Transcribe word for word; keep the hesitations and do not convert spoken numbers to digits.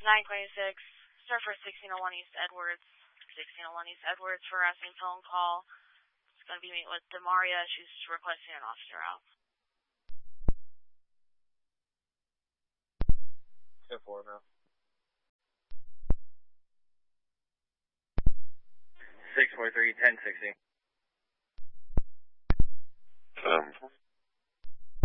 nine twenty-six, Surfer sixteen oh one East Edwards, sixteen oh one East Edwards, harassing phone call. It's going to be meeting with Demaria. She's requesting an officer out. ten four now. six four three, ten sixty. Um,